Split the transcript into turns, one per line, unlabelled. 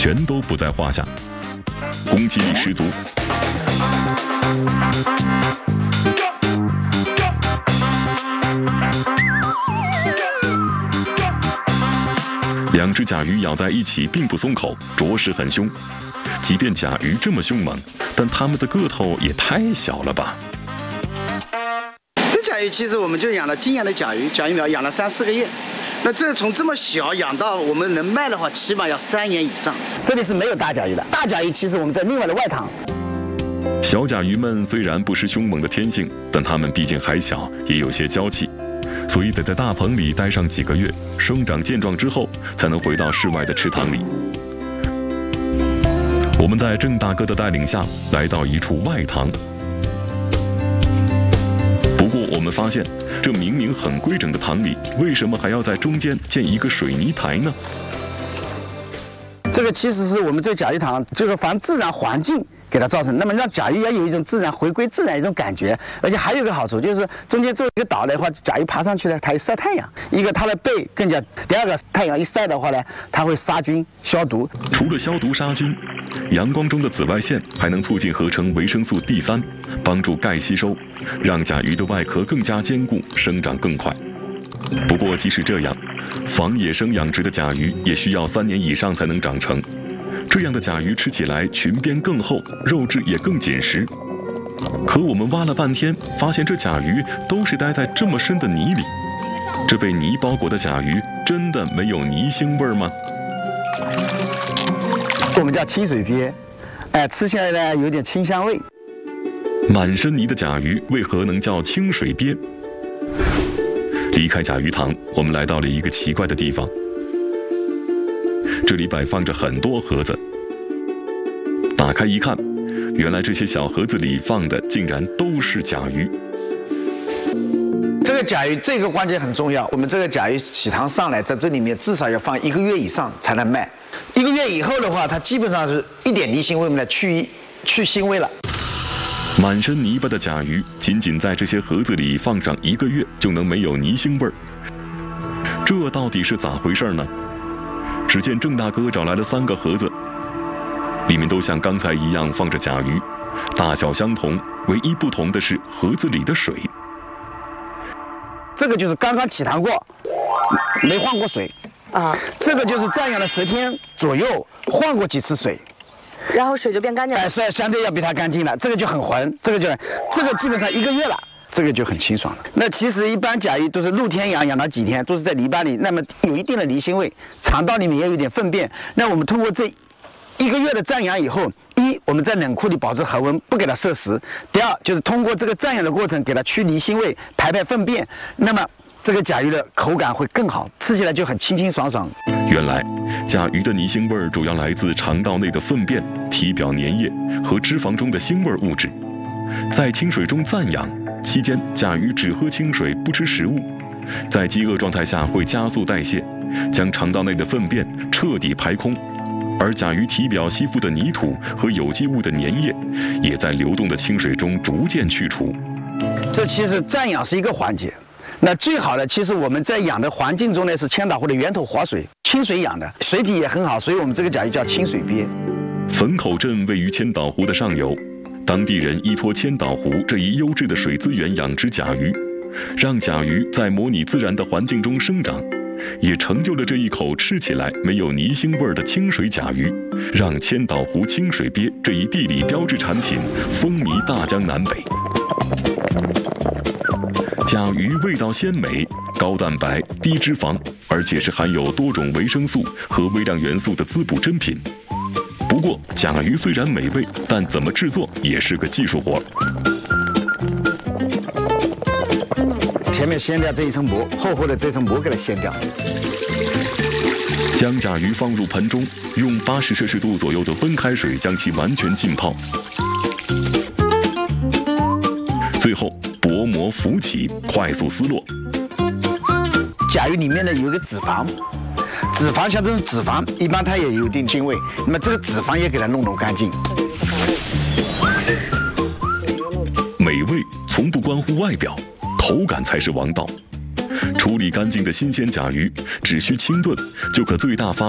全都不在话下，攻击力十足。两只甲鱼咬在一起并不松口，着实很凶。即便甲鱼这么凶猛，但它们的个头也太小了吧？
这甲鱼其实我们就养了今年的甲鱼苗，养了3、4个月。那这从这么小养到我们能卖的话，起码要3年以上。这里是没有大甲鱼的，大甲鱼其实我们在另外的外塘。
小甲鱼们虽然不失凶猛的天性，但它们毕竟还小，也有些娇气。所以得在大棚里待上几个月，生长健壮之后，才能回到室外的池塘里。我们在郑大哥的带领下，来到一处外塘。不过我们发现，这明明很规整的塘里，为什么还要在中间建一个水泥台呢？
这个其实是我们这个甲鱼塘，就是防自然环境给它造成，那么让甲鱼也有一种自然回归自然一种感觉，而且还有一个好处就是中间做一个岛的话，甲鱼爬上去呢，它晒太阳，一个它的背更加，第二个太阳一晒的话呢，它会杀菌消毒。
除了消毒杀菌，阳光中的紫外线还能促进合成维生素 D3，帮助钙吸收，让甲鱼的外壳更加坚固，生长更快。不过即使这样，仿野生养殖的甲鱼也需要3年以上才能长成。这样的甲鱼吃起来裙边更厚，肉质也更紧实。可我们挖了半天，发现这甲鱼都是待在这么深的泥里。这被泥包裹的甲鱼真的没有泥腥味吗？
我们叫清水鳖，吃起来呢有点清香味。
满身泥的甲鱼为何能叫清水鳖？离开甲鱼塘，我们来到了一个奇怪的地方。这里摆放着很多盒子，打开一看，原来这些小盒子里放的竟然都是甲鱼。
这个甲鱼这个关键很重要，我们这个甲鱼起塘上来，在这里面至少要放1个月以上才能卖。1个月以后的话，它基本上是一点泥腥味没了，去腥味了。
满身泥巴的甲鱼，仅仅在这些盒子里放上1个月就能没有泥腥味儿，这到底是咋回事呢？只见郑大哥找来了3个盒子，里面都像刚才一样放着甲鱼，大小相同，唯一不同的是盒子里的水。
这个就是刚刚起塘过，没换过水啊。这个就是暂养了10天左右，换过几次水。
然后水就变干净了，
相对要比它干净了，这个就很浑，这个基本上1个月了，这个就很清爽了。那其实一般甲鱼都是露天养到几天，都是在泥巴里，那么有一定的泥腥味，肠道里面也有点粪便。那我们通过这1个月的暂养以后，我们在冷库里保持恒温，不给它摄食；第二就是通过这个暂养的过程，给它去泥腥味，排粪便，那么这个甲鱼的口感会更好，吃起来就很清清爽爽。
原来甲鱼的泥腥味主要来自肠道内的粪便、体表粘液和脂肪中的腥味物质。在清水中暂养期间，甲鱼只喝清水，不吃食物，在饥饿状态下会加速代谢，将肠道内的粪便彻底排空，而甲鱼体表吸附的泥土和有机物的粘液也在流动的清水中逐渐去除。
这其实暂养是一个环节，那最好的其实我们在养的环境中呢是千岛湖的源头活水，清水养的，水体也很好，所以我们这个甲鱼叫清水鳖。
汾口镇位于千岛湖的上游，当地人依托千岛湖这一优质的水资源养殖甲鱼，让甲鱼在模拟自然的环境中生长，也成就了这一口吃起来没有泥腥味的清水甲鱼，让千岛湖清水鳖这一地理标志产品风靡大江南北。甲鱼味道鲜美，高蛋白、低脂肪，而且是含有多种维生素和微量元素的滋补珍品。不过，甲鱼虽然美味，但怎么制作也是个技术活。
前面掀掉这一层膜，厚厚的这层膜给它掀掉。
将甲鱼放入盆中，用80摄氏度左右的温开水将其完全浸泡。最后薄膜浮起，快速撕落。
甲鱼里面呢有一个脂肪，像这种脂肪，一般它也有一定腥味，那么这个脂肪也给它弄干净。
美味从不关乎外表，口感才是王道。处理干净的新鲜甲鱼，只需清炖，就可最大发